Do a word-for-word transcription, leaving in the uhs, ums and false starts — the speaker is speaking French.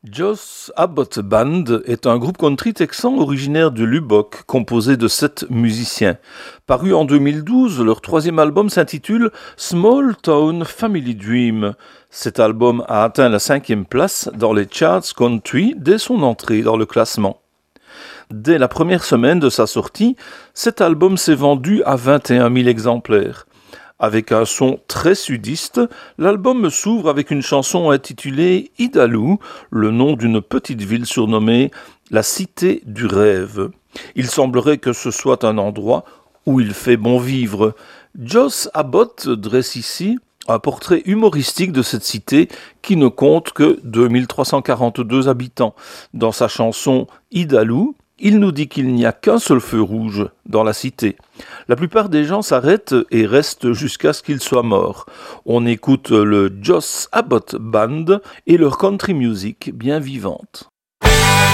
Joss Abbott Band est un groupe country texan originaire de Lubbock, composé de sept musiciens. Paru en deux mille douze, leur troisième album s'intitule Small Town Family Dream. Cet album a atteint la cinquième place dans les charts country dès son entrée dans le classement. Dès la première semaine de sa sortie, cet album s'est vendu à vingt et un mille exemplaires. Avec un son très sudiste, l'album s'ouvre avec une chanson intitulée Idalou, le nom d'une petite ville surnommée la Cité du Rêve. Il semblerait que ce soit un endroit où il fait bon vivre. Joss Abbott dresse ici un portrait humoristique de cette cité qui ne compte que deux mille trois cent quarante-deux habitants. Dans sa chanson Idalou, il nous dit qu'il n'y a qu'un seul feu rouge dans la cité. La plupart des gens s'arrêtent et restent jusqu'à ce qu'ils soient morts. On écoute le Joss Abbott Band et leur country music bien vivante.